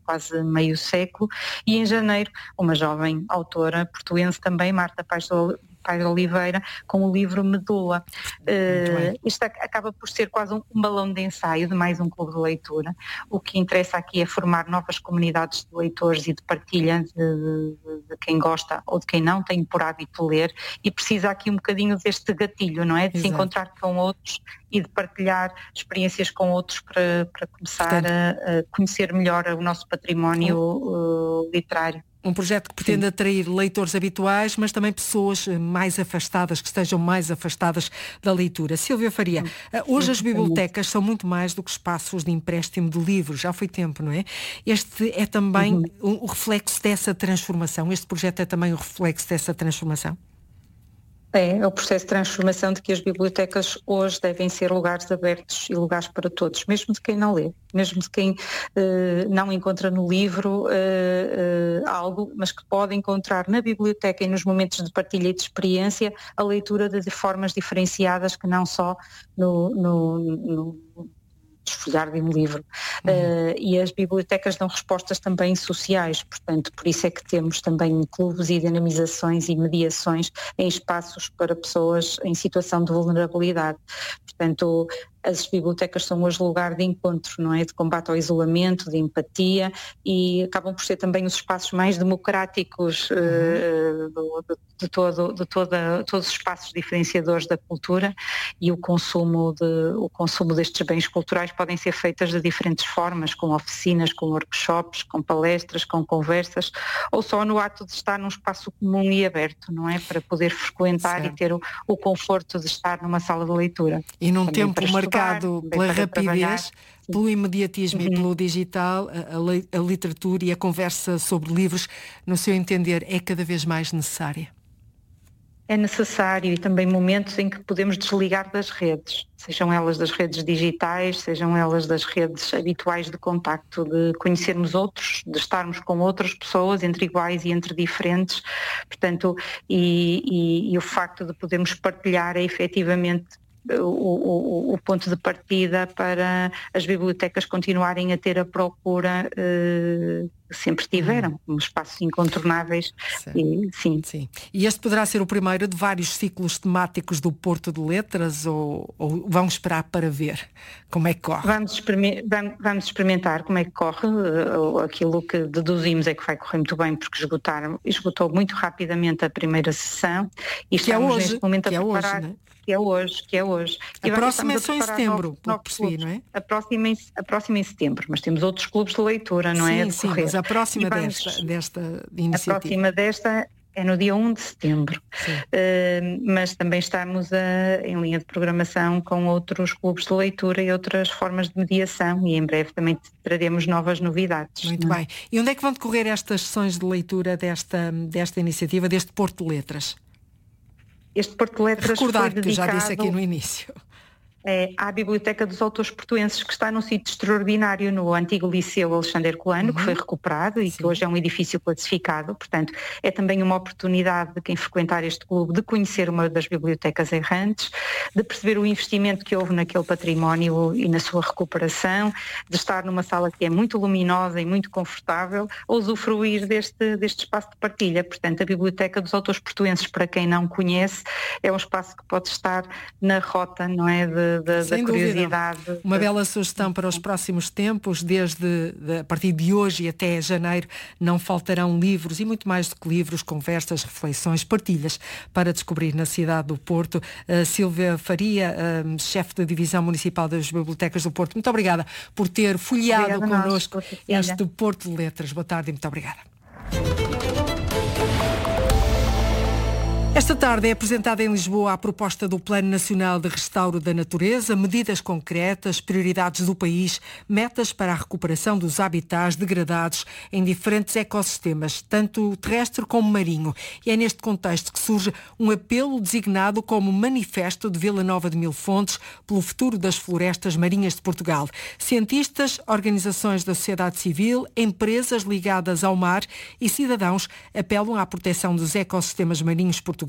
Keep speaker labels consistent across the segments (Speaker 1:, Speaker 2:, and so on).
Speaker 1: quase meio século, e em janeiro uma jovem autora portuense também, Marta Paes de Oliveira, com o livro Medula. Isto acaba por ser quase um balão de ensaio de mais um clube de leitura. O que interessa aqui é formar novas comunidades de leitores e de partilha de quem gosta ou de quem não tem por hábito ler, e precisa aqui um bocadinho deste gatilho, não é? De se encontrar com outros e de partilhar experiências com outros para começar a conhecer melhor o nosso património literário.
Speaker 2: Um projeto que pretende atrair leitores habituais, mas também pessoas mais afastadas, que estejam mais afastadas da leitura. Sílvia Faria, hoje as bibliotecas são muito mais do que espaços de empréstimo de livros, já foi tempo, não é? Este é também o reflexo dessa transformação, este projeto é também o reflexo dessa transformação?
Speaker 1: É o processo de transformação de que as bibliotecas hoje devem ser lugares abertos e lugares para todos, mesmo de quem não lê, mesmo de quem não encontra no livro algo, mas que pode encontrar na biblioteca e nos momentos de partilha e de experiência a leitura de formas diferenciadas, que não só no desfolhar de um livro. E as bibliotecas dão respostas também sociais, portanto, por isso é que temos também clubes e dinamizações e mediações em espaços para pessoas em situação de vulnerabilidade. Portanto, as bibliotecas são hoje lugar de encontro, não é? De combate ao isolamento, de empatia, e acabam por ser também os espaços mais democráticos de todos os espaços diferenciadores da cultura, e o consumo destes bens culturais podem ser feitas de diferentes formas, com oficinas, com workshops, com palestras, com conversas, ou só no ato de estar num espaço comum e aberto, não é? Para poder frequentar e ter o conforto de estar numa sala de leitura.
Speaker 2: E num tempo marcado pela rapidez, pelo imediatismo e pelo digital, a literatura e a conversa sobre livros, no seu entender, é cada vez mais necessária?
Speaker 1: É necessário, e também momentos em que podemos desligar das redes, sejam elas das redes digitais, sejam elas das redes habituais de contacto, de conhecermos outros, de estarmos com outras pessoas, entre iguais e entre diferentes, portanto, e o facto de podermos partilhar é efetivamente o ponto de partida para as bibliotecas continuarem a ter a procura que sempre tiveram, espaços incontornáveis. Sim.
Speaker 2: E este poderá ser o primeiro de vários ciclos temáticos do Porto de Letras, ou vão esperar para ver como é que corre?
Speaker 1: Vamos experimentar como é que corre. Aquilo que deduzimos é que vai correr muito bem, porque esgotou muito rapidamente a primeira sessão, e estamos neste momento a preparar. Que é hoje.
Speaker 2: A próxima é só em setembro, pelo que percebi, não é?
Speaker 1: A próxima em setembro, mas temos outros clubes de leitura, não é?
Speaker 2: Sim, mas a próxima desta iniciativa.
Speaker 1: A próxima desta é no dia 1 de setembro, mas também estamos em linha de programação com outros clubes de leitura e outras formas de mediação, e em breve também traremos novas novidades.
Speaker 2: Muito bem. E onde é que vão decorrer estas sessões de leitura desta iniciativa, deste Porto de Letras?
Speaker 1: Este Porto de Letras foi dedicado,
Speaker 2: que já disse aqui no início,
Speaker 1: à Biblioteca dos Autores Portuenses, que está num sítio extraordinário no antigo Liceu Alexandre Colano, que foi recuperado e que hoje é um edifício classificado. Portanto, é também uma oportunidade de quem frequentar este clube de conhecer uma das bibliotecas errantes, de perceber o investimento que houve naquele património e na sua recuperação, de estar numa sala que é muito luminosa e muito confortável, a usufruir deste espaço de partilha. Portanto, a Biblioteca dos Autores Portuenses, para quem não conhece, é um espaço que pode estar na rota, não é, da curiosidade.
Speaker 2: Uma bela sugestão para os próximos tempos, a partir de hoje e até janeiro, não faltarão livros, e muito mais do que livros, conversas, reflexões, partilhas para descobrir na cidade do Porto. Sílvia Faria, chefe da Divisão Municipal das Bibliotecas do Porto, muito obrigada por ter folheado connosco este Porto de Letras. Boa tarde e muito obrigada. Esta tarde é apresentada em Lisboa a proposta do Plano Nacional de Restauro da Natureza, medidas concretas, prioridades do país, metas para a recuperação dos habitats degradados em diferentes ecossistemas, tanto terrestre como marinho. E é neste contexto que surge um apelo designado como Manifesto de Vila Nova de Mil Fontes pelo futuro das florestas marinhas de Portugal. Cientistas, organizações da sociedade civil, empresas ligadas ao mar e cidadãos apelam à proteção dos ecossistemas marinhos portugueses,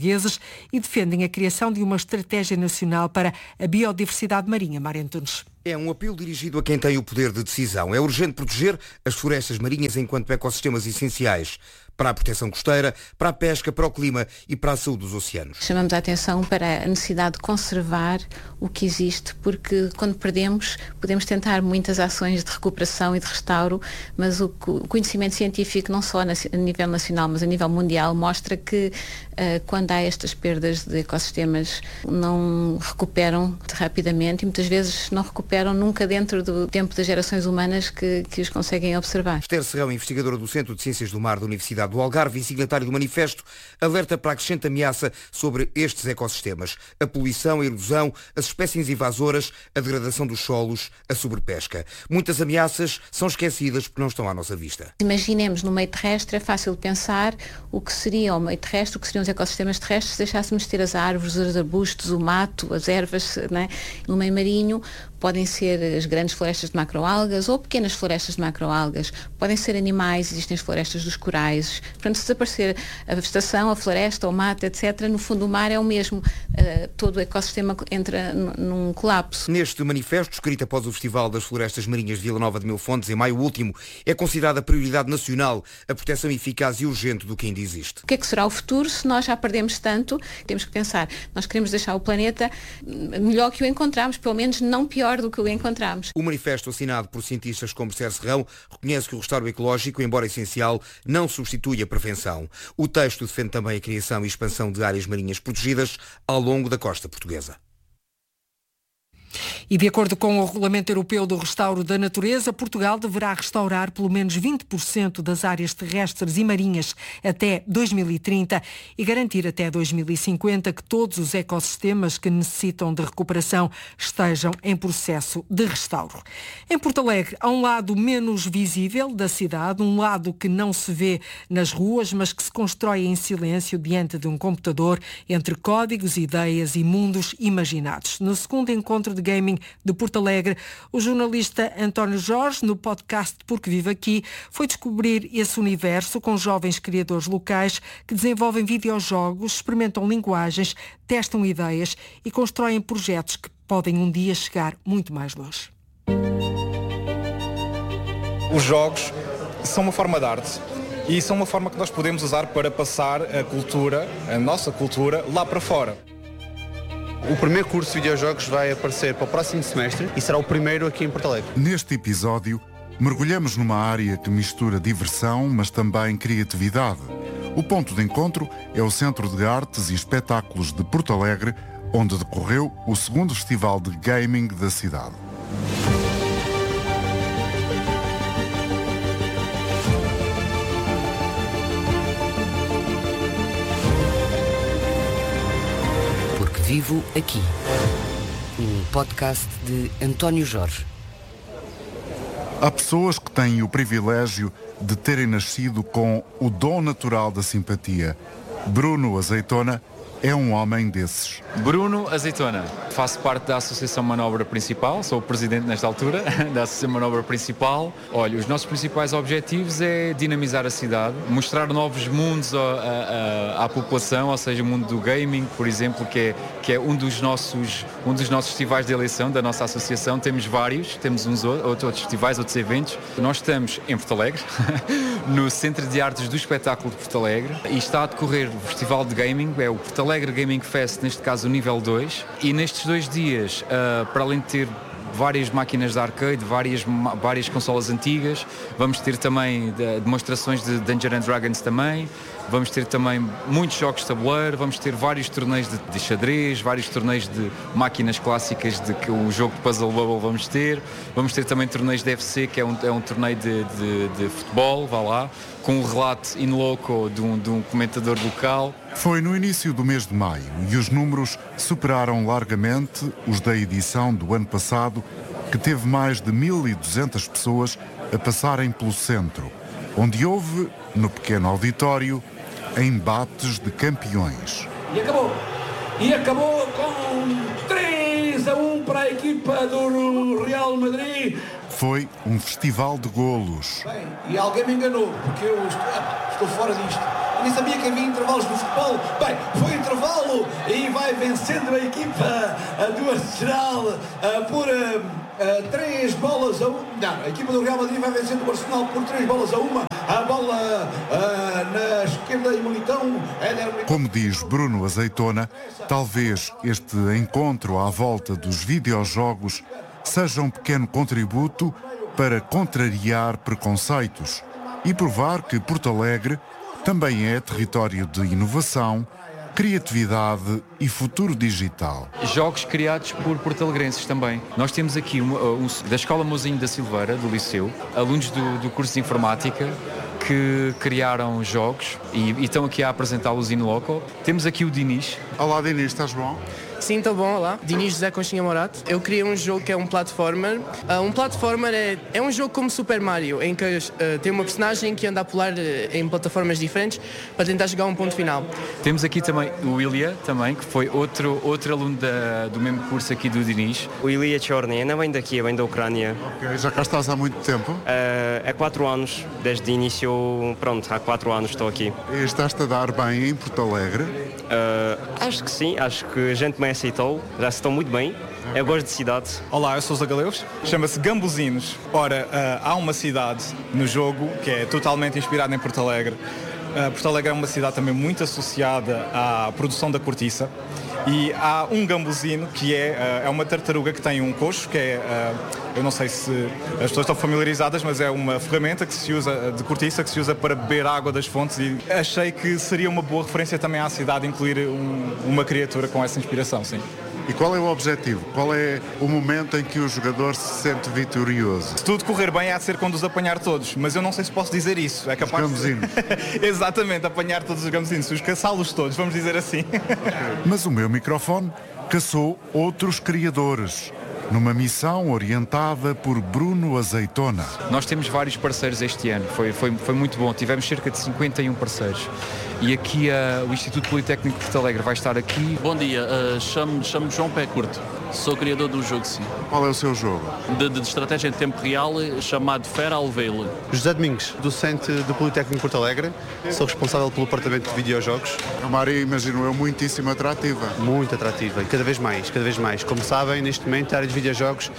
Speaker 2: portugueses e defendem a criação de uma estratégia nacional para a biodiversidade marinha. Mário Antunes.
Speaker 3: É um apelo dirigido a quem tem o poder de decisão. É urgente proteger as florestas marinhas enquanto ecossistemas essenciais para a proteção costeira, para a pesca, para o clima e para a saúde dos oceanos.
Speaker 4: Chamamos a atenção para a necessidade de conservar o que existe, porque quando perdemos, podemos tentar muitas ações de recuperação e de restauro, mas o conhecimento científico, não só a nível nacional, mas a nível mundial, mostra que quando há estas perdas de ecossistemas, não recuperam rapidamente e muitas vezes não recuperam nunca dentro do tempo das gerações humanas que os conseguem observar.
Speaker 3: Esther Serrão, investigadora do Centro de Ciências do Mar da Universidade do Algarve e signatário do manifesto, alerta para a crescente ameaça sobre estes ecossistemas. A poluição, a erosão, as espécies invasoras, a degradação dos solos, a sobrepesca. Muitas ameaças são esquecidas porque não estão à nossa vista.
Speaker 4: Imaginemos no meio terrestre, é fácil pensar o que seria o meio terrestre, o que seriam os ecossistemas terrestres se deixássemos ter as árvores, os arbustos, o mato, as ervas, né? No meio marinho podem ser as grandes florestas de macroalgas ou pequenas florestas de macroalgas, podem ser animais, existem as florestas dos corais. Portanto, se desaparecer a vegetação, a floresta, o mato, etc., no fundo do mar é o mesmo. Todo o ecossistema entra num colapso.
Speaker 3: Neste manifesto, escrito após o Festival das Florestas Marinhas de Vila Nova de Mil Fontes, em maio último, é considerada prioridade nacional a proteção eficaz e urgente do que ainda existe.
Speaker 4: O que é que será o futuro se nós já perdemos tanto? Temos que pensar, nós queremos deixar o planeta melhor que o encontramos, pelo menos não pior do que o encontramos.
Speaker 3: O manifesto assinado por cientistas como Esther Serrão reconhece que o restauro ecológico, embora essencial, não substitui a prevenção. O texto defende também a criação e expansão de áreas marinhas protegidas ao longo da costa portuguesa.
Speaker 2: E de acordo com o Regulamento Europeu do Restauro da Natureza, Portugal deverá restaurar pelo menos 20% das áreas terrestres e marinhas até 2030 e garantir até 2050 que todos os ecossistemas que necessitam de recuperação estejam em processo de restauro. Em Porto Alegre, há um lado menos visível da cidade, um lado que não se vê nas ruas, mas que se constrói em silêncio diante de um computador, entre códigos, ideias e mundos imaginados. No segundo encontro de gaming de Porto Alegre, o jornalista António Jorge, no podcast Porque Vive Aqui, foi descobrir esse universo com jovens criadores locais que desenvolvem videojogos, experimentam linguagens, testam ideias e constroem projetos que podem um dia chegar muito mais longe.
Speaker 5: Os jogos são uma forma de arte e são uma forma que nós podemos usar para passar a cultura, a nossa cultura, lá para fora.
Speaker 6: O primeiro curso de videojogos vai aparecer para o próximo semestre e será o primeiro aqui em Porto Alegre.
Speaker 7: Neste episódio, mergulhamos numa área que mistura diversão, mas também criatividade. O ponto de encontro é o Centro de Artes e Espetáculos de Porto Alegre, onde decorreu o segundo festival de gaming da cidade.
Speaker 8: Vivo Aqui, um podcast de António Jorge.
Speaker 7: Há pessoas que têm o privilégio de terem nascido com o dom natural da simpatia. Bruno Azeitona é um homem desses.
Speaker 9: Bruno Azeitona. Faço parte da Associação Manobra Principal, sou o presidente nesta altura da Associação Manobra Principal. Olha, os nossos principais objetivos é dinamizar a cidade, mostrar novos mundos à população, ou seja, o mundo do gaming, por exemplo, que é um dos nossos festivais de eleição da nossa associação. Temos vários, temos outros festivais, outros eventos. Nós estamos em Porto Alegre, no Centro de Artes do Espetáculo de Porto Alegre, e está a decorrer o Festival de Gaming, é o Porto Alegre Gaming Fest, neste caso o nível 2, e nestes 2 dias, para além de ter várias máquinas de arcade, várias consolas antigas, vamos ter também demonstrações de Dungeons & Dragons também, vamos ter também muitos jogos de tabuleiro, vamos ter vários torneios de xadrez, vários torneios de máquinas clássicas, de que o jogo de Puzzle Bubble vamos ter também torneios de FC, que é um torneio de futebol, vá lá, com um relato in loco de um comentador local.
Speaker 7: Foi no início do mês de maio e os números superaram largamente os da edição do ano passado, que teve mais de 1.200 pessoas a passarem pelo centro, onde houve, no pequeno auditório, embates de campeões.
Speaker 10: E acabou com 3-1 para a equipa do Real Madrid.
Speaker 7: Foi um festival de golos.
Speaker 10: Bem, e alguém me enganou, porque eu estou fora disto. Eu nem sabia que havia intervalos no futebol. Bem, foi intervalo e vai vencendo a equipa do Arsenal por 3-1. Não, a equipa do Real Madrid vai vencendo o Arsenal por 3-1. A bola na esquerda e Militão.
Speaker 7: Como diz Bruno Azeitona, talvez este encontro à volta dos videojogos seja um pequeno contributo para contrariar preconceitos e provar que Porto Alegre também é território de inovação, criatividade e futuro digital.
Speaker 9: Jogos criados por portalegrenses também. Nós temos aqui da Escola Mozinho da Silveira, do Liceu, alunos do curso de Informática, que criaram jogos e estão aqui a apresentá-los in loco. Temos aqui o Dinis.
Speaker 7: Olá Dinis, estás bom?
Speaker 11: Sim, estou bom, olá. Dinis José Conchinha Morato. Eu criei um jogo que é um platformer. Um platformer é um jogo como Super Mario, em que tem uma personagem que anda a pular em plataformas diferentes para tentar chegar a um ponto final.
Speaker 9: Temos aqui também o Ilya, também, que foi outro aluno do mesmo curso aqui do Dinis.
Speaker 12: O Ilya Chorny, não vem daqui, vem da Ucrânia.
Speaker 7: Ok, já cá estás há muito tempo?
Speaker 12: Há 4 anos, desde o início, pronto, há 4 anos estou aqui.
Speaker 7: E estás-te a dar bem em Porto Alegre?
Speaker 12: Acho que sim, acho que a gente me aceitou, já estou muito bem. Eu gosto de cidade.
Speaker 5: Olá, eu sou o Zagaleus, chama-se Gambuzinos. Ora, há uma cidade no jogo que é totalmente inspirada em Porto Alegre. Porto Alegre é uma cidade também muito associada à produção da cortiça. E há um gambuzino que é uma tartaruga que tem um coxo, que é, eu não sei se as pessoas estão familiarizadas, mas é uma ferramenta que se usa de cortiça, que se usa para beber água das fontes, e achei que seria uma boa referência também à cidade incluir uma criatura com essa inspiração, sim.
Speaker 7: E qual é o objetivo? Qual é o momento em que o jogador se sente vitorioso?
Speaker 5: Se tudo correr bem, há de ser quando os apanhar todos, mas eu não sei se posso dizer isso. É capaz
Speaker 7: os gambuzinos.
Speaker 5: Exatamente, apanhar todos os gambuzinos, os caçá-los todos, vamos dizer assim.
Speaker 7: Mas o meu microfone caçou outros criadores, numa missão orientada por Bruno Azeitona.
Speaker 9: Nós temos vários parceiros este ano, foi muito bom, tivemos cerca de 51 parceiros. E aqui o Instituto Politécnico de Porto Alegre vai estar aqui.
Speaker 13: Bom dia, chamo-me João Pé Curto, sou criador do jogo, sim.
Speaker 7: Qual é o seu jogo?
Speaker 13: De estratégia em tempo real, chamado Fera Alveile.
Speaker 6: José Domingos, docente do Politécnico de Porto Alegre, sou responsável pelo departamento de videojogos.
Speaker 7: É uma área, imagino eu, muitíssimo atrativa.
Speaker 6: Muito atrativa, e cada vez mais. Como sabem, neste momento a área de videojogos,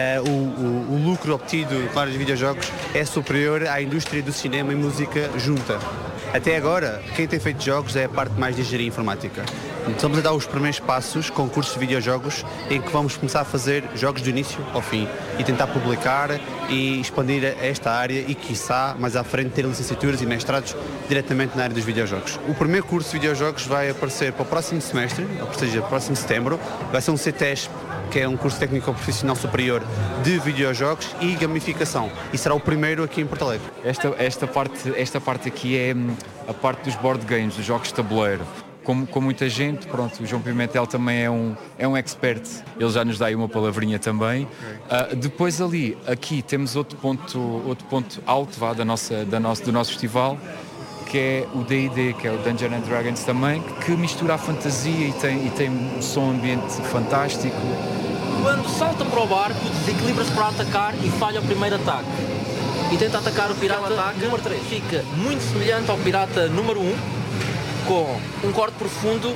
Speaker 6: o lucro obtido com a área de videojogos é superior à indústria do cinema e música junta. Até agora, quem tem feito jogos é a parte mais de engenharia informática. Estamos a dar os primeiros passos com cursos de videojogos em que vamos começar a fazer jogos do início ao fim e tentar publicar e expandir esta área e, quiçá, mais à frente, ter licenciaturas e mestrados diretamente na área dos videojogos. O primeiro curso de videojogos vai aparecer para o próximo semestre, ou seja, próximo setembro. Vai ser um CTESP, que é um curso técnico profissional superior de videojogos e gamificação. E será o primeiro aqui em Porto Alegre.
Speaker 9: Esta parte aqui é a parte dos board games, dos jogos de tabuleiro. Com muita gente, pronto, o João Pimentel também é um expert, ele já nos dá aí uma palavrinha também. Depois aqui temos outro ponto alto do nosso festival, que é o D&D, que é o Dungeons and Dragons também, que mistura a fantasia e tem um som ambiente fantástico.
Speaker 13: Quando salta para o barco, desequilibra-se para atacar e falha o primeiro ataque. E tenta atacar o pirata número 3. Fica muito semelhante ao pirata número 1, com um corte profundo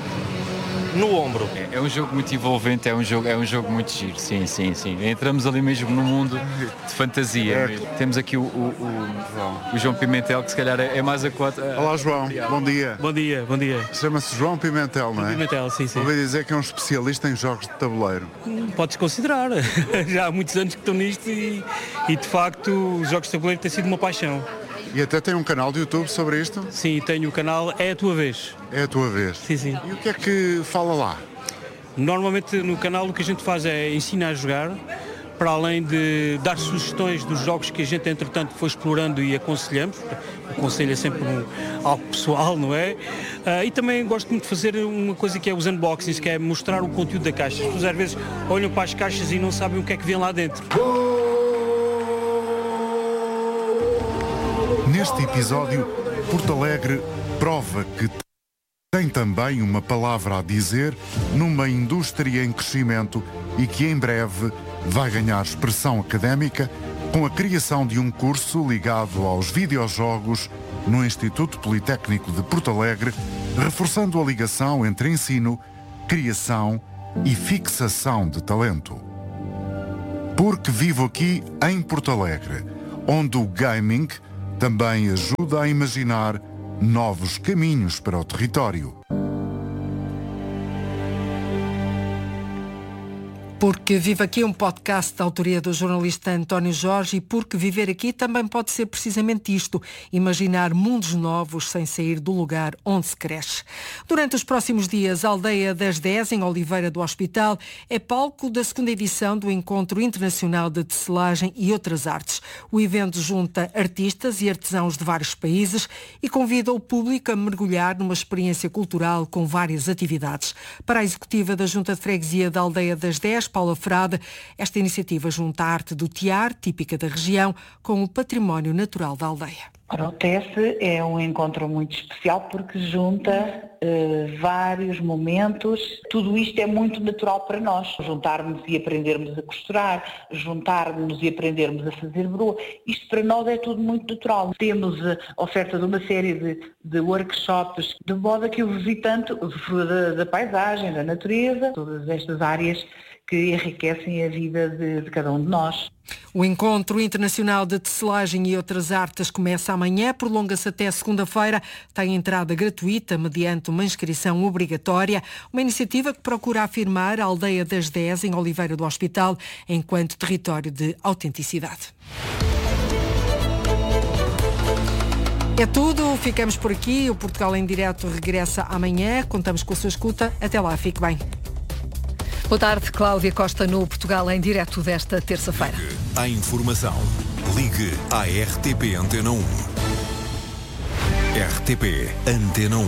Speaker 13: no ombro.
Speaker 9: É um jogo muito envolvente, é um jogo muito giro, sim. Entramos ali mesmo no mundo de fantasia. Temos aqui o João Pimentel, que se calhar é mais a quatro.
Speaker 7: Olá João, bom dia.
Speaker 14: Bom dia.
Speaker 7: Chama-se João Pimentel, não é?
Speaker 14: Pimentel, sim.
Speaker 7: Ouvi dizer que é um especialista em jogos de tabuleiro.
Speaker 14: Podes considerar. Já há muitos anos que estou nisto e de facto os jogos de tabuleiro têm sido uma paixão.
Speaker 7: E até tem um canal de YouTube sobre isto?
Speaker 14: Sim, tenho o canal É a Tua Vez.
Speaker 7: É a Tua Vez?
Speaker 14: Sim.
Speaker 7: E o que é que fala lá?
Speaker 14: Normalmente no canal o que a gente faz é ensinar a jogar, para além de dar sugestões dos jogos que a gente entretanto foi explorando e aconselhamos. O conselho é sempre algo pessoal, não é? E também gosto muito de fazer uma coisa que é os unboxings, que é mostrar o conteúdo da caixa. As pessoas às vezes olham para as caixas e não sabem o que é que vem lá dentro.
Speaker 7: Neste episódio, Porto Alegre prova que tem também uma palavra a dizer numa indústria em crescimento e que em breve vai ganhar expressão académica com a criação de um curso ligado aos videojogos no Instituto Politécnico de Porto Alegre, reforçando a ligação entre ensino, criação e fixação de talento. Porque vivo aqui em Porto Alegre, onde o gaming também ajuda a imaginar novos caminhos para o território.
Speaker 2: Porque Vive Aqui, um podcast da autoria do jornalista António Jorge, e porque viver aqui também pode ser precisamente isto, imaginar mundos novos sem sair do lugar onde se cresce. Durante os próximos dias, a Aldeia das 10, em Oliveira do Hospital, é palco da segunda edição do Encontro Internacional de Tecelagem e Outras Artes. O evento junta artistas e artesãos de vários países e convida o público a mergulhar numa experiência cultural com várias atividades. Para a executiva da Junta de Freguesia da Aldeia das 10, Paula Frade, esta iniciativa junta a arte do tear, típica da região, com o património natural da aldeia.
Speaker 15: Ora, o TES é um encontro muito especial porque junta vários momentos. Tudo isto é muito natural para nós. Juntarmos e aprendermos a costurar, juntarmos e aprendermos a fazer broa. Isto para nós é tudo muito natural. Temos a oferta de uma série de workshops de modo a que o visitante usufrua da paisagem, da natureza, todas estas áreas que enriquecem a vida de cada um de nós.
Speaker 2: O Encontro Internacional de Tecelagem e Outras Artes começa amanhã, prolonga-se até segunda-feira, tem entrada gratuita mediante uma inscrição obrigatória, uma iniciativa que procura afirmar a Aldeia das 10, em Oliveira do Hospital, enquanto território de autenticidade. É tudo, ficamos por aqui. O Portugal em Direto regressa amanhã, contamos com a sua escuta. Até lá, fique bem.
Speaker 16: Boa tarde, Cláudia Costa no Portugal em Direto desta terça-feira.
Speaker 17: A informação. Ligue à RTP Antena 1. RTP Antena 1.